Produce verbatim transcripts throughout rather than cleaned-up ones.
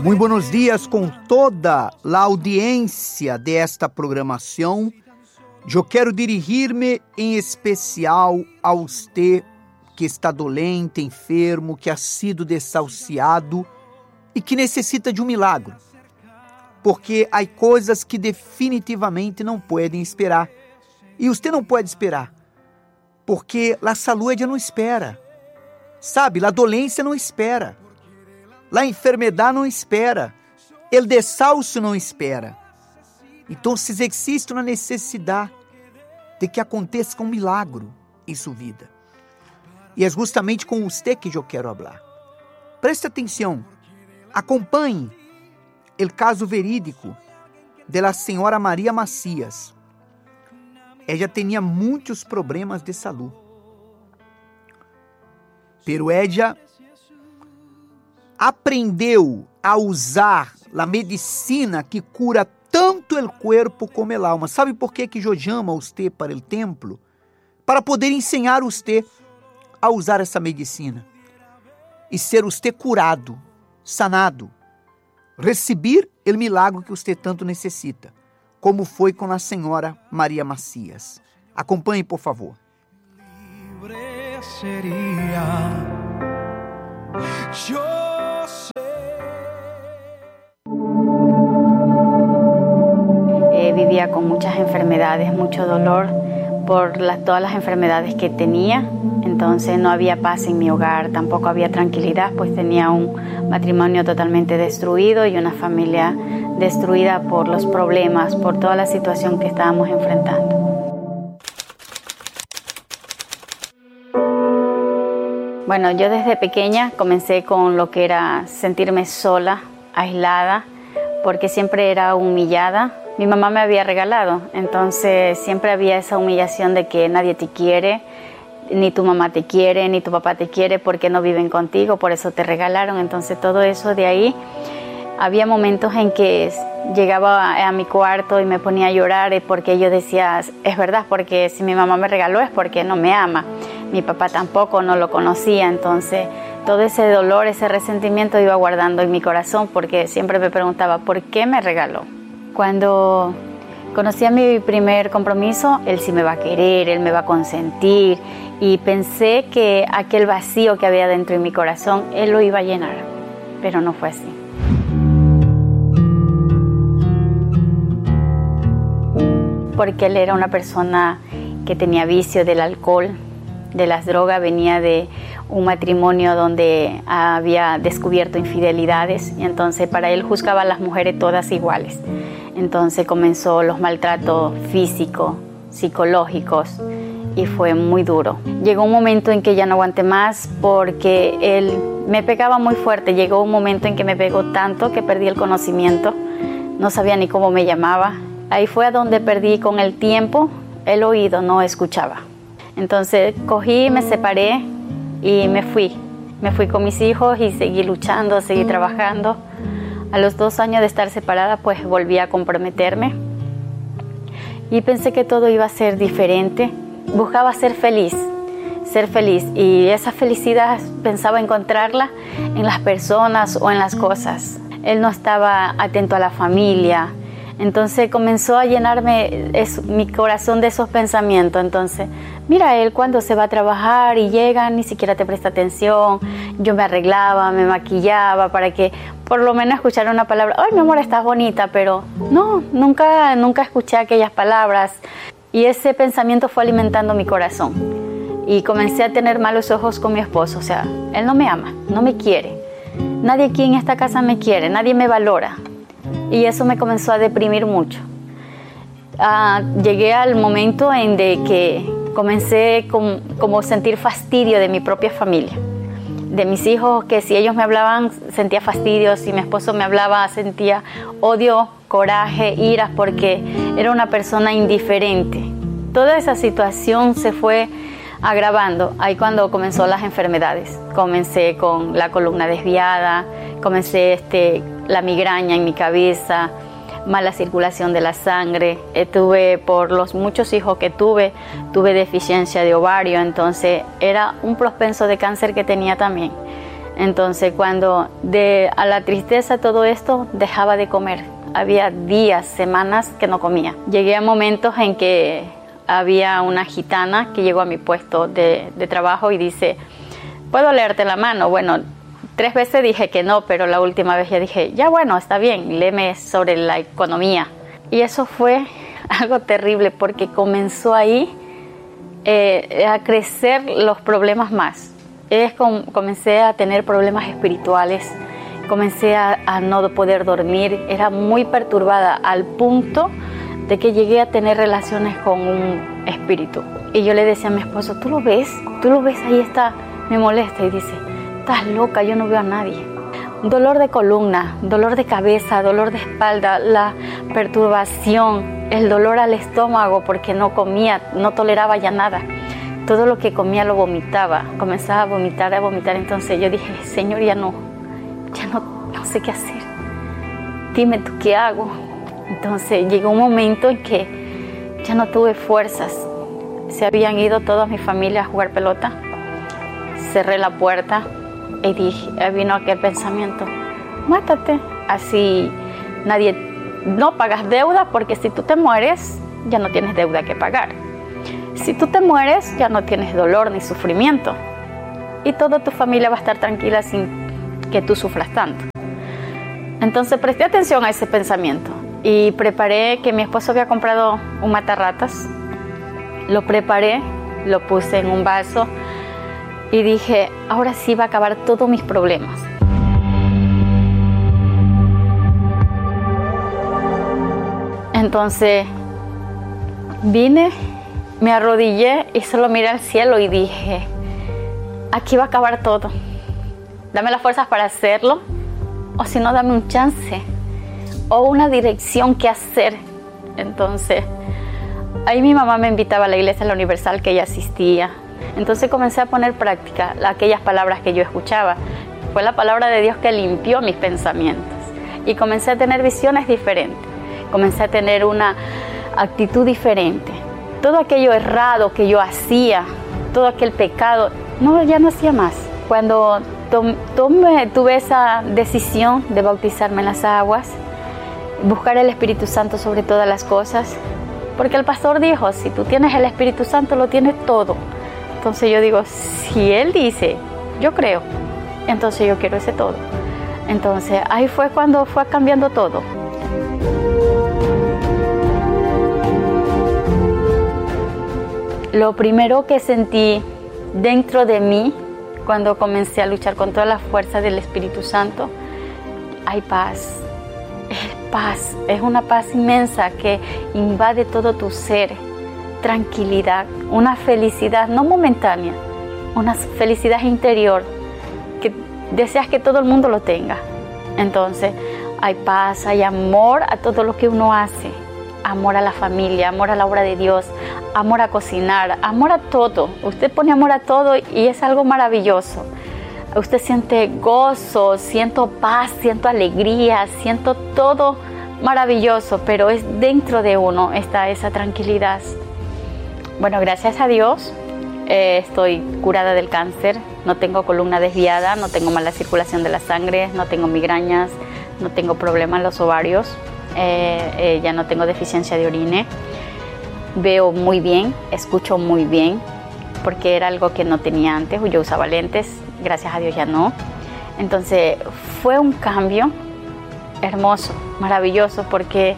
Muy buenos días con toda la audiencia de esta programación. Eu quero dirigir-me em especial a você que está doente, enfermo, que ha sido desahuciado e que necessita de um milagre. Porque há coisas que definitivamente não podem esperar. E você não pode esperar, porque a saúde não espera. Sabe, a dolência não espera. A enfermidade não espera. O desalço não espera. Então, existe uma necessidade de que aconteça um milagre em sua vida. E é justamente com você que eu quero falar. Preste atenção. Acompanhe o caso verídico da senhora Maria Macias. Ela tinha muitos problemas de saúde. Pero ela aprendeu a usar a medicina que cura tanto o corpo como a alma. Sabe por que que eu chamo você para o templo? Para poder ensinar você a usar essa medicina e ser você curado, sanado, receber o milagre que você tanto necessita, como foi com a senhora Maria Macias. Acompanhe, por favor. Livre seria, eu Vivía con muchas enfermedades, mucho dolor por la, todas las enfermedades que tenía. Entonces no había paz en mi hogar, tampoco había tranquilidad, pues tenía un matrimonio totalmente destruido y una familia destruida por los problemas, por toda la situación que estábamos enfrentando. Bueno, yo desde pequeña comencé con lo que era sentirme sola, aislada, porque siempre era humillada. Mi mamá me había regalado, entonces siempre había esa humillación de que nadie te quiere, ni tu mamá te quiere, ni tu papá te quiere porque no viven contigo, por eso te regalaron. Entonces todo eso de ahí, había momentos en que llegaba a, a mi cuarto y me ponía a llorar porque yo decía, es verdad, porque si mi mamá me regaló es porque no me ama, mi papá tampoco, no lo conocía. Entonces todo ese dolor, ese resentimiento iba guardando en mi corazón porque siempre me preguntaba, ¿por qué me regaló? Cuando conocí a mi primer compromiso, él sí me va a querer, él me va a consentir, y pensé que aquel vacío que había dentro de mi corazón, él lo iba a llenar, pero no fue así. Porque él era una persona que tenía vicio del alcohol, de las drogas, venía de un matrimonio donde había descubierto infidelidades, y entonces para él juzgaba a las mujeres todas iguales. Entonces comenzó los maltratos físicos, psicológicos, y fue muy duro. Llegó un momento en que ya no aguanté más porque él me pegaba muy fuerte. Llegó un momento en que me pegó tanto que perdí el conocimiento, no sabía ni cómo me llamaba. Ahí fue a donde perdí con el tiempo el oído, no escuchaba. Entonces cogí, me separé y me fui. Me fui con mis hijos y seguí luchando, seguí trabajando. A los dos años de estar separada, pues volví a comprometerme. Y pensé que todo iba a ser diferente. Buscaba ser feliz, ser feliz. Y esa felicidad pensaba encontrarla en las personas o en las cosas. Él no estaba atento a la familia. Entonces comenzó a llenarme eso, mi corazón de esos pensamientos. Entonces, mira, él cuando se va a trabajar y llega ni siquiera te presta atención. Yo me arreglaba, me maquillaba para que por lo menos escuchara una palabra. Ay, mi amor, estás bonita, pero no, nunca, nunca escuché aquellas palabras. Y ese pensamiento fue alimentando mi corazón. Y comencé a tener malos ojos con mi esposo. O sea, él no me ama, no me quiere. Nadie aquí en esta casa me quiere, nadie me valora. Y eso me comenzó a deprimir mucho. Uh, llegué al momento en de que comencé con, como sentir fastidio de mi propia familia. De mis hijos, que si ellos me hablaban sentía fastidio, si mi esposo me hablaba sentía odio, coraje, ira, porque era una persona indiferente. Toda esa situación se fue agravando. Ahí cuando comenzó las enfermedades. Comencé con la columna desviada, comencé este, la migraña en mi cabeza, mala circulación de la sangre. Eh, tuve, por los muchos hijos que tuve, tuve deficiencia de ovario, entonces era un propenso de cáncer que tenía también. Entonces, cuando de a la tristeza todo esto, dejaba de comer. Había días, semanas que no comía. Llegué a momentos en que había una gitana que llegó a mi puesto de, de trabajo y dice, ¿puedo leerte la mano? Bueno, tres veces dije que no, pero la última vez ya dije, ya bueno, está bien, léeme sobre la economía. Y eso fue algo terrible porque comenzó ahí eh, a crecer los problemas más. Es com- comencé a tener problemas espirituales, comencé a, a no poder dormir, era muy perturbada al punto de que llegué a tener relaciones con un espíritu. Y yo le decía a mi esposo, ¿tú lo ves? ¿Tú lo ves? Ahí está, me molesta. Y dice, estás loca, yo no veo a nadie. Dolor de columna, dolor de cabeza, dolor de espalda, la perturbación, el dolor al estómago porque no comía, no toleraba ya nada. Todo lo que comía lo vomitaba, comenzaba a vomitar, a vomitar. Entonces yo dije, Señor, ya no, ya no, no sé qué hacer. Dime tú qué hago. Entonces llegó un momento en que ya no tuve fuerzas. Se habían ido toda mi familia a jugar pelota. Cerré la puerta y dije, vino aquel pensamiento, mátate. Así nadie, no pagas deuda porque si tú te mueres, ya no tienes deuda que pagar. Si tú te mueres, ya no tienes dolor ni sufrimiento. Y toda tu familia va a estar tranquila sin que tú sufras tanto. Entonces presté atención a ese pensamiento y preparé, que mi esposo había comprado un matarratas. Lo preparé, lo puse en un vaso y dije, ahora sí va a acabar todos mis problemas. Entonces vine, me arrodillé y solo miré al cielo y dije, aquí va a acabar todo. Dame las fuerzas para hacerlo, o si no, dame un chance o una dirección que hacer. Entonces, ahí mi mamá me invitaba a la iglesia La Universal que ella asistía. Entonces comencé a poner práctica aquellas palabras que yo escuchaba. Fue la palabra de Dios que limpió mis pensamientos y comencé a tener visiones diferentes. Comencé a tener una actitud diferente. Todo aquello errado que yo hacía, todo aquel pecado, no, ya no hacía más. Cuando tom, tomé, tuve esa decisión de bautizarme en las aguas, buscar el Espíritu Santo sobre todas las cosas, porque el pastor dijo, si tú tienes el Espíritu Santo, lo tienes todo. Entonces yo digo, si Él dice, yo creo, entonces yo quiero ese todo. Entonces ahí fue cuando fue cambiando todo. Lo primero que sentí dentro de mí, cuando comencé a luchar con toda la fuerza del Espíritu Santo, hay paz. Es paz, es una paz inmensa que invade todo tu ser. Tranquilidad, una felicidad no momentánea, una felicidad interior que deseas que todo el mundo lo tenga. Entonces hay paz, hay amor a todo lo que uno hace, amor a la familia, amor a la obra de Dios, amor a cocinar, amor a todo. Usted pone amor a todo y es algo maravilloso. Usted siente gozo, siento paz, siento alegría, siento todo maravilloso, pero es dentro de uno está esa tranquilidad. Bueno, gracias a Dios eh, estoy curada del cáncer, no tengo columna desviada, no tengo mala circulación de la sangre, no tengo migrañas, no tengo problemas en los ovarios, eh, eh, ya no tengo deficiencia de orina, veo muy bien, escucho muy bien, porque era algo que no tenía antes, yo usaba lentes, gracias a Dios ya no. Entonces fue un cambio hermoso, maravilloso, porque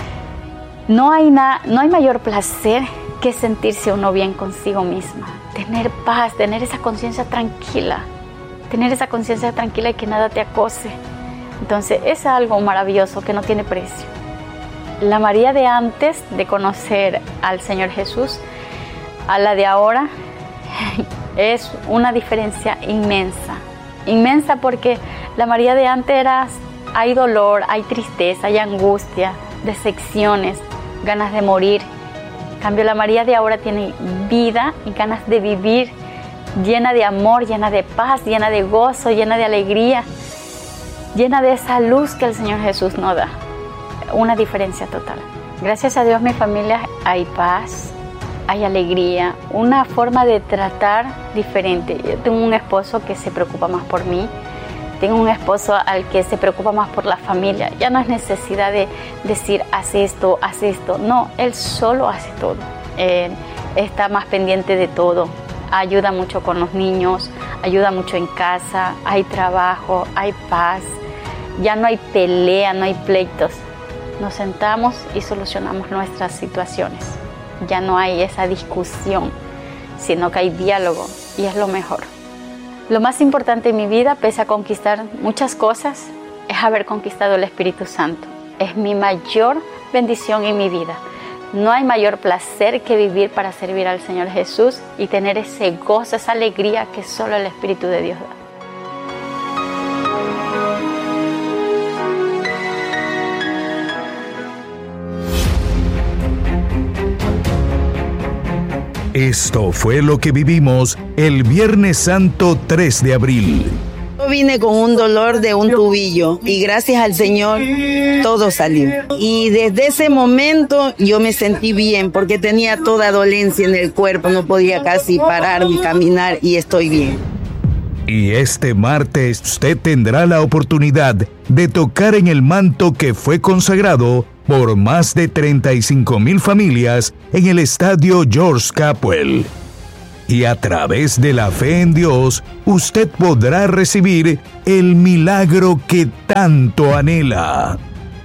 no hay, na, no hay mayor placer que sentirse uno bien consigo misma, tener paz, tener esa conciencia tranquila, tener esa conciencia tranquila y que nada te acose. Entonces es algo maravilloso que no tiene precio. La María de antes de conocer al Señor Jesús a la de ahora es una diferencia inmensa, inmensa, porque la María de antes era, hay dolor, hay tristeza, hay angustia, decepciones, ganas de morir. En cambio, la María de ahora tiene vida y ganas de vivir, llena de amor, llena de paz, llena de gozo, llena de alegría, llena de esa luz que el Señor Jesús nos da. Una diferencia total. Gracias a Dios, mi familia, hay paz, hay alegría, una forma de tratar diferente. Yo tengo un esposo que se preocupa más por mí, Tengo un esposo al que se preocupa más por la familia. Ya no es necesidad de decir, haz esto, haz esto. No, él solo hace todo. Él está más pendiente de todo. Ayuda mucho con los niños, ayuda mucho en casa, hay trabajo, hay paz. Ya no hay pelea, no hay pleitos. Nos sentamos y solucionamos nuestras situaciones. Ya no hay esa discusión, sino que hay diálogo y es lo mejor. Lo más importante en mi vida, pese a conquistar muchas cosas, es haber conquistado el Espíritu Santo. Es mi mayor bendición en mi vida. No hay mayor placer que vivir para servir al Señor Jesús y tener ese gozo, esa alegría que solo el Espíritu de Dios da. Esto fue lo que vivimos el Viernes Santo tres de abril. Yo vine con un dolor de un tubillo y gracias al Señor todo salió. Y desde ese momento yo me sentí bien porque tenía toda dolencia en el cuerpo, no podía casi parar ni caminar y estoy bien. Y este martes usted tendrá la oportunidad de tocar en el manto que fue consagrado por más de treinta y cinco mil familias en el estadio George Capwell. Y a través de la fe en Dios, usted podrá recibir el milagro que tanto anhela.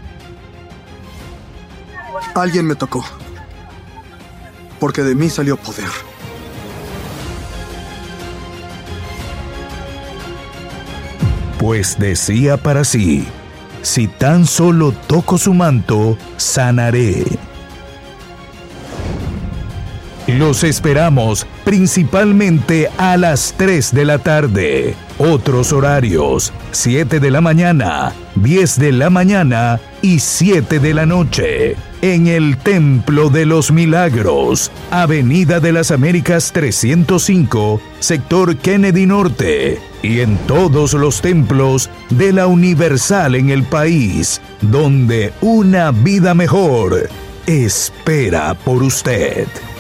Alguien me tocó, porque de mí salió poder. Pues decía para sí, si tan solo toco su manto, sanaré. Los esperamos principalmente a las tres de la tarde. Otros horarios, siete de la mañana, diez de la mañana y siete de la noche. En el Templo de los Milagros, Avenida de las Américas trescientos cinco, sector Kennedy Norte. Y en todos los templos de la Universal en el país, donde una vida mejor espera por usted.